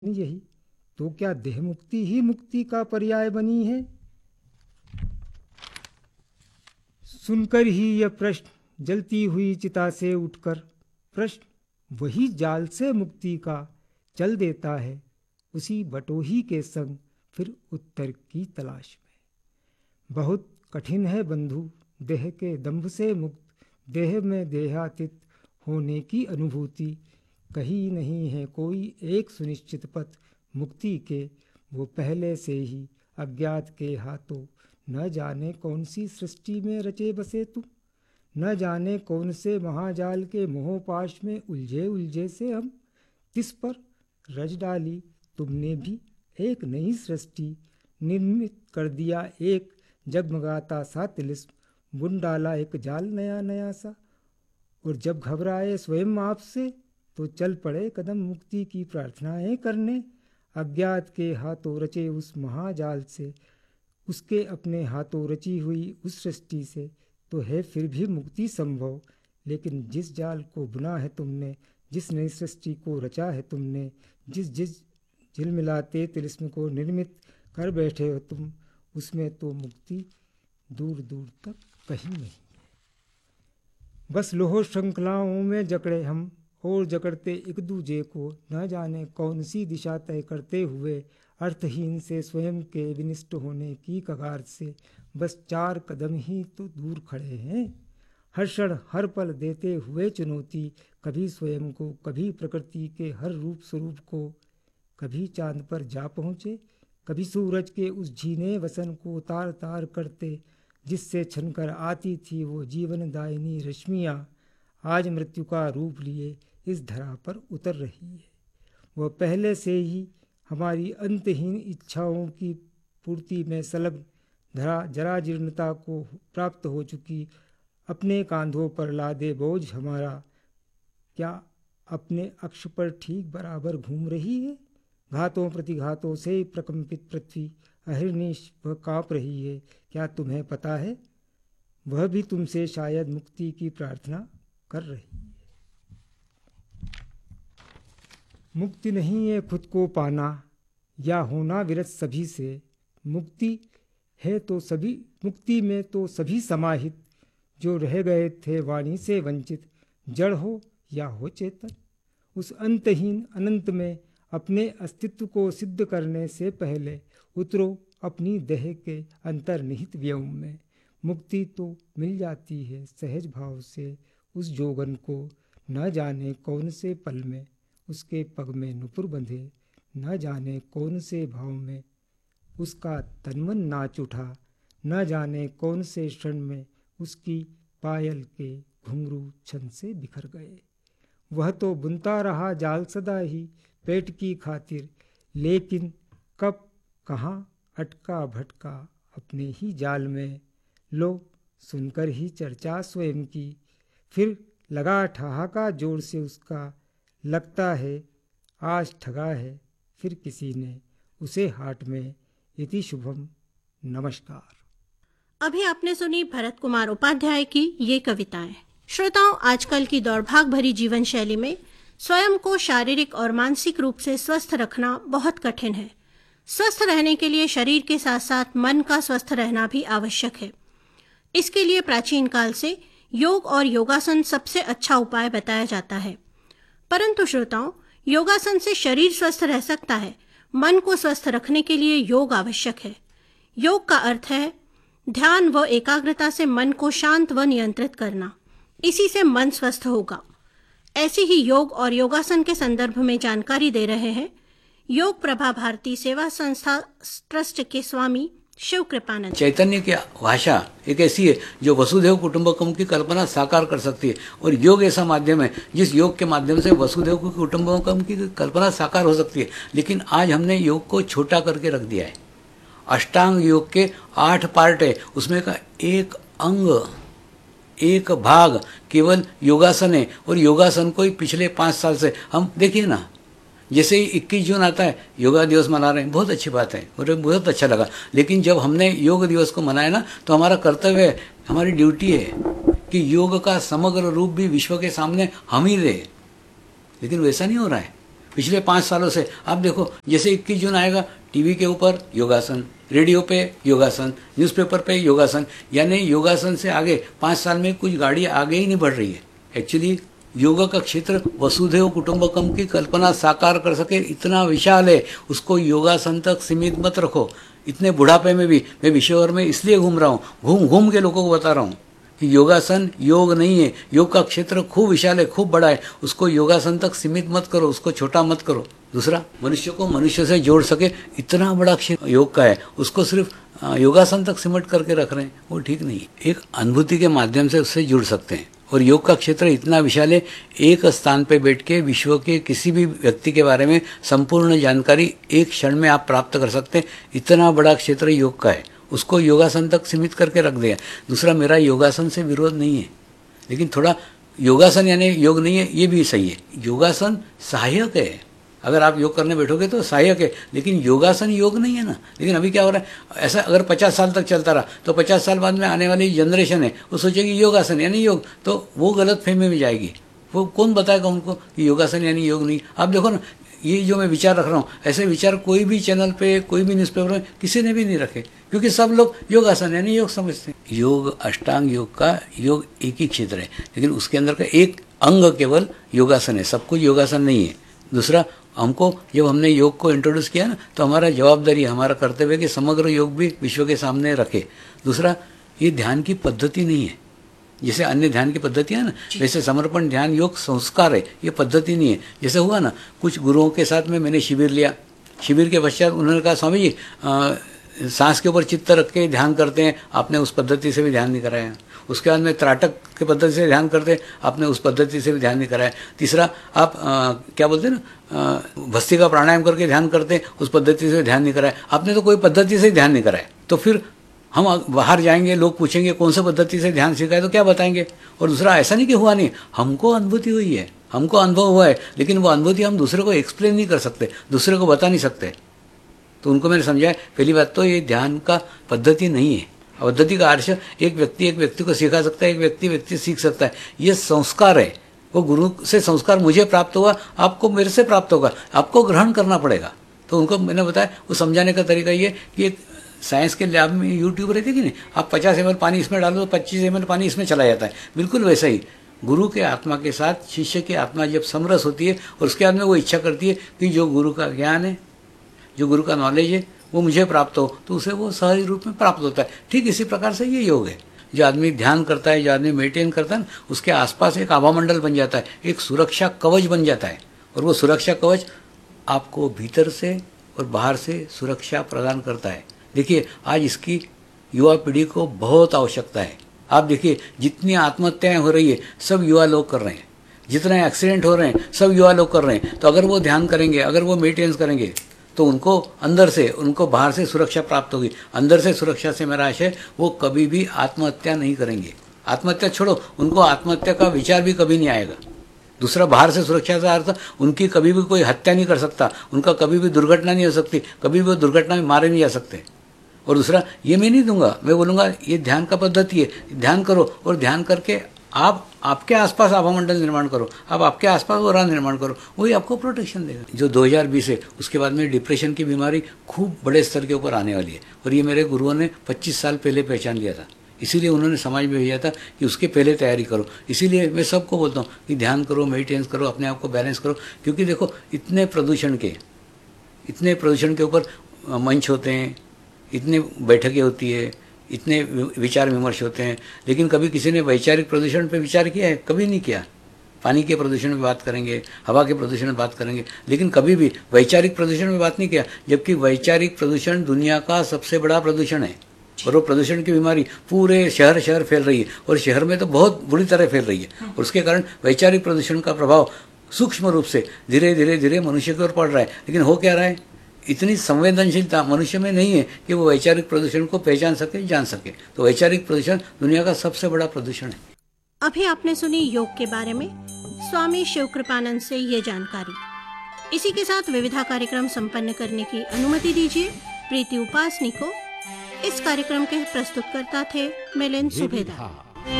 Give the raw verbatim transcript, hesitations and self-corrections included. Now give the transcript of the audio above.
यही तो क्या देह मुक्ति ही मुक्ति का पर्याय बनी है? सुनकर ही यह प्रश्न जलती हुई चिता से उठकर प्रश्न वही जाल से मुक्ति का चल देता है उसी बटोही के संग फिर उत्तर की तलाश में। बहुत कठिन है बंधु देह के दंभ से मुक्त, देह में देहातीत होने की अनुभूति। कहीं नहीं है कोई एक सुनिश्चित पथ मुक्ति के, वो पहले से ही अज्ञात के हाथों न जाने कौन सी सृष्टि में रचे बसे तुम, न जाने कौन से महाजाल के मोहपाश में उलझे उलझे से हम। तिस पर रच डाली तुमने भी एक नई सृष्टि, निर्मित कर दिया एक जगमगाता सा तिलिस्म, बुन डाला एक जाल नया नया सा। और जब घबराए स्वयं आपसे तो चल पड़े कदम मुक्ति की प्रार्थनाएं करने। अज्ञात के हाथों रचे उस महाजाल से, उसके अपने हाथों रची हुई उस सृष्टि से तो है फिर भी मुक्ति संभव। लेकिन जिस जाल को बुना है तुमने, जिस नई सृष्टि को रचा है तुमने, जिस जिस झिलमिलाते तिलिस्म को निर्मित कर बैठे हो तुम, उसमें तो मुक्ति दूर दूर तक कहीं नहीं है। बस लोह श्रृंखलाओं में जकड़े हम और जकड़ते एक दूजे को, न जाने कौन सी दिशा तय करते हुए अर्थहीन से स्वयं के विनिष्ट होने की कगार से बस चार कदम ही तो दूर खड़े हैं। हर क्षण हर पल देते हुए चुनौती, कभी स्वयं को, कभी प्रकृति के हर रूप स्वरूप को। कभी चांद पर जा पहुँचे, कभी सूरज के उस झीने वसन को तार तार करते जिससे छनकर आती थी वो जीवनदायिनी रश्मियाँ, आज मृत्यु का रूप लिए इस धरा पर उतर रही है। वह पहले से ही हमारी अंतहीन इच्छाओं की पूर्ति में संलग्न धरा जरा जीर्णता को प्राप्त हो चुकी, अपने कांधों पर लादे बोझ हमारा क्या अपने अक्ष पर ठीक बराबर घूम रही है। घातों प्रतिघातों से प्रकंपित पृथ्वी अहिर्निश वह काँप रही है। क्या तुम्हें पता है वह भी तुमसे शायद मुक्ति की प्रार्थना कर रही है। मुक्ति नहीं है खुद को पाना या होना विरत सभी से, मुक्ति है तो सभी, मुक्ति में तो सभी समाहित जो रह गए थे वाणी से वंचित, जड़ हो या हो चेतन। उस अंतहीन अनंत में अपने अस्तित्व को सिद्ध करने से पहले उतरो अपनी देह के अंतर्निहित व्योम में। मुक्ति तो मिल जाती है सहज भाव से उस जोगन को, न जाने कौन से पल में उसके पग में नुपुर बंधे, न जाने कौन से भाव में उसका तनमन नाच उठा, न जाने कौन से क्षण में उसकी पायल के घुंघरू छन से बिखर गए। वह तो बुनता रहा जाल सदा ही पेट की खातिर, लेकिन कब कहाँ अटका भटका अपने ही जाल में। लो सुनकर ही चर्चा स्वयं की, फिर लगा ठहाका जोर से उसका, लगता है आज ठगा है फिर किसी ने उसे हाट में। इति शुभम, नमस्कार। अभी आपने सुनी भरत कुमार उपाध्याय की ये कविताएं। श्रोताओं, आजकल की दौड़भाग भरी जीवन शैली में स्वयं को शारीरिक और मानसिक रूप से स्वस्थ रखना बहुत कठिन है। स्वस्थ रहने के लिए शरीर के साथ साथ मन का स्वस्थ रहना भी आवश्यक है। इसके लिए प्राचीन काल से योग और योगासन सबसे अच्छा उपाय बताया जाता है। परंतु श्रोताओं, योगासन से शरीर स्वस्थ रह सकता है, मन को स्वस्थ रखने के लिए योग आवश्यक है। योग का अर्थ है ध्यान व एकाग्रता से मन को शांत व नियंत्रित करना। इसी से मन स्वस्थ होगा। ऐसी ही योग और योगासन के संदर्भ में जानकारी दे रहे हैं योग प्रभा भारती सेवा संस्था ट्रस्ट के स्वामी शिव कृपानंद। चैतन्य की भाषा एक ऐसी है जो वसुधैव कुटुंबकम की कल्पना साकार कर सकती है, और योग ऐसा माध्यम है जिस योग के माध्यम से वसुधैव कुटुंबकम की कल्पना साकार हो सकती है। लेकिन आज हमने योग को छोटा करके रख दिया है। अष्टांग योग के आठ पार्ट है, उसमें का एक अंग, एक भाग केवल योगासन है। और योगासन को ही पिछले पाँच साल से हम देखिए ना, जैसे ही इक्कीस जून आता है योगा दिवस मना रहे हैं, बहुत अच्छी बात है और बहुत अच्छा लगा। लेकिन जब हमने योग दिवस को मनाया ना, तो हमारा कर्तव्य है, हमारी ड्यूटी है कि योग का समग्र रूप भी विश्व के सामने हम ही दे। लेकिन वैसा नहीं हो रहा है। पिछले पाँच सालों से आप देखो, जैसे इक्कीस जून आएगा टीवी के ऊपर योगासन, रेडियो पे योगासन, न्यूज़पेपर पे योगासन, यानी योगासन से आगे पाँच साल में कुछ गाड़ी आगे ही नहीं बढ़ रही है। एक्चुअली योगा का क्षेत्र वसुधैव कुटुंबकम की कल्पना साकार कर सके इतना विशाल है, उसको योगासन तक सीमित मत रखो। इतने बुढ़ापे में भी मैं विश्व भर में इसलिए घूम रहा हूँ, घूम घूम के लोगों को बता रहा हूँ कि योगासन योग नहीं है, योग का क्षेत्र खूब विशाल है, खूब बड़ा है, उसको योगासन तक सीमित मत करो, उसको छोटा मत करो। दूसरा, मनुष्य को मनुष्य से जोड़ सके इतना बड़ा क्षेत्र योग का है, उसको सिर्फ योगासन तक सिमट करके रख रहे हैं, वो ठीक नहीं है। एक अनुभूति के माध्यम से उससे जुड़ सकते हैं, और योग का क्षेत्र इतना विशाल है, एक स्थान पे बैठ के विश्व के किसी भी व्यक्ति के बारे में संपूर्ण जानकारी एक क्षण में आप प्राप्त कर सकते हैं। इतना बड़ा क्षेत्र योग का है, उसको योगासन तक सीमित करके रख दिया। दूसरा, मेरा योगासन से विरोध नहीं है, लेकिन थोड़ा योगासन यानी योग नहीं है ये भी सही है। योगासन सहायक है, अगर आप योग करने बैठोगे तो सहायक है, लेकिन योगासन योग नहीं है ना। लेकिन अभी क्या हो रहा है, ऐसा अगर पचास साल तक चलता रहा तो पचास साल बाद में आने वाली जनरेशन है वो सोचेगी योगासन यानी योग, तो वो गलत फहमी में जाएगी। वो कौन बताएगा उनको कि योगासन यानी योग नहीं। आप देखो ना, ये जो मैं विचार रख रहा हूँ, ऐसे विचार कोई भी चैनल पे, कोई भी न्यूज़पेपर में किसी ने भी नहीं रखे, क्योंकि सब लोग योगासन यानी योग समझते हैं। योग, अष्टांग योग का योग एक ही क्षेत्र है, लेकिन उसके अंदर का एक अंग केवल योगासन है, सब कुछ योगासन नहीं है। दूसरा, हमको जब हमने योग को इंट्रोड्यूस किया ना, तो हमारा जवाबदारी, हमारा कर्तव्य कि समग्र योग भी विश्व के सामने रखे। दूसरा, ये ध्यान की पद्धति नहीं है, जैसे अन्य ध्यान की पद्धति है ना, वैसे समर्पण ध्यान योग संस्कार है, ये पद्धति नहीं है। जैसे हुआ ना, कुछ गुरुओं के साथ में मैंने शिविर लिया, शिविर के पश्चात उन्होंने कहा, स्वामी जी आ, सांस के ऊपर चित्त रख के ध्यान करते हैं, आपने उस पद्धति से भी ध्यान नहीं कराया। उसके बाद में त्राटक के पद्धति से ध्यान करते हैं, आपने उस पद्धति से भी ध्यान नहीं कराया। तीसरा, आप आ, क्या बोलते हैं ना, भस्ती का प्राणायाम करके ध्यान करते हैं, उस पद्धति से ध्यान नहीं कराया। आपने तो कोई पद्धति से ध्यान नहीं कराया, तो फिर हम बाहर जाएंगे, लोग पूछेंगे कौन सा पद्धति से ध्यान सीखा है, तो क्या बताएंगे। और दूसरा, ऐसा नहीं कि हुआ नहीं, हमको अनुभूति हुई है, हमको अनुभव हुआ है, लेकिन वो अनुभूति हम दूसरे को एक्सप्लेन नहीं कर सकते, दूसरे को बता नहीं सकते। तो उनको मैंने समझाया, पहली बात तो ये ध्यान का पद्धति नहीं है। पद्धति का अर्थ एक व्यक्ति एक व्यक्ति को सिखा सकता है, एक व्यक्ति व्यक्ति सीख सकता है, ये संस्कार है। वो गुरु से संस्कार मुझे प्राप्त हुआ, आपको मेरे से प्राप्त होगा, आपको ग्रहण करना पड़ेगा। तो उनको मैंने बताया, वो समझाने का तरीका ये कि एक साइंस के लैब में यूट्यूब रहती कि नहीं, आप पचास एम एल पानी इसमें डालो तो पच्चीस एम एल पानी इसमें चला जाता है। बिल्कुल वैसा ही गुरु के आत्मा के साथ शिष्य की आत्मा जब समरस होती है, और उसके बाद में वो इच्छा करती है कि जो गुरु का ज्ञान है, जो गुरु का नॉलेज है, वो मुझे प्राप्त हो, तो उसे वो सहज रूप में प्राप्त होता है। ठीक इसी प्रकार से ये योग है। जो आदमी ध्यान करता है, जो आदमी मेडिटेशन करता है, उसके आसपास एक आभा मंडल बन जाता है, एक सुरक्षा कवच बन जाता है, और वो सुरक्षा कवच आपको भीतर से और बाहर से सुरक्षा प्रदान करता है। देखिए, आज इसकी युवा पीढ़ी को बहुत आवश्यकता है। आप देखिए, जितनी आत्महत्याएं हो रही है सब युवा लोग कर रहे हैं, जितने एक्सीडेंट हो रहे हैं सब युवा लोग कर रहे हैं। तो अगर वो ध्यान करेंगे, अगर वो मेडिटेशन करेंगे, तो उनको अंदर से, उनको बाहर से सुरक्षा प्राप्त होगी। अंदर से सुरक्षा से मेरा आशय, वो कभी भी आत्महत्या नहीं करेंगे। आत्महत्या छोड़ो, उनको आत्महत्या का विचार भी कभी नहीं आएगा। दूसरा, बाहर से सुरक्षा का अर्थ, उनकी कभी भी कोई हत्या नहीं कर सकता, उनका कभी भी दुर्घटना नहीं हो सकती, कभी भी वो दुर्घटना में मारे नहीं जा सकते। और दूसरा, ये मैं नहीं दूंगा, मैं बोलूँगा ये ध्यान का पद्धति है, ध्यान करो, और ध्यान करके आप आपके आसपास आभा मंडल निर्माण करो, आप आपके आसपास वो राह निर्माण करो, वही आपको प्रोटेक्शन देगा। जो दो हज़ार बीस है, उसके बाद में डिप्रेशन की बीमारी खूब बड़े स्तर के ऊपर आने वाली है, और ये मेरे गुरुओं ने पच्चीस साल पहले पहचान लिया था। इसीलिए उन्होंने समाज में भेजा था कि उसके पहले तैयारी करो। इसीलिए मैं सबको बोलता हूँ कि ध्यान करो, मेडिटेशन करो, अपने आप को बैलेंस करो। क्योंकि देखो, इतने प्रदूषण के इतने प्रदूषण के ऊपर मंच होते हैं, इतने बैठकें होती है, इतने विचार विमर्श होते हैं, लेकिन कभी किसी ने वैचारिक प्रदूषण पे विचार किया है? कभी नहीं किया। पानी के प्रदूषण में बात करेंगे, हवा के प्रदूषण में बात करेंगे, लेकिन कभी भी वैचारिक प्रदूषण में बात नहीं किया। जबकि वैचारिक प्रदूषण दुनिया का सबसे बड़ा प्रदूषण है, और वो प्रदूषण की बीमारी पूरे शहर शहर फैल रही है, और शहर में तो बहुत बुरी तरह फैल रही है। और उसके कारण वैचारिक प्रदूषण का प्रभाव सूक्ष्म रूप से धीरे धीरे धीरे मनुष्य की ओर पड़ रहा है। लेकिन हो क्या रहा है, इतनी संवेदनशीलता मनुष्य में नहीं है कि वो वैचारिक प्रदूषण को पहचान सके, जान सके। तो वैचारिक प्रदूषण दुनिया का सबसे बड़ा प्रदूषण है। अभी आपने सुनी योग के बारे में स्वामी शिवकृपानंद से ये जानकारी। इसी के साथ विविधा कार्यक्रम संपन्न करने की अनुमति दीजिए प्रीति उपासनी को। इस कार्यक्रम के प्रस्तुतकर्ता थे मिलिंद सुभेदार।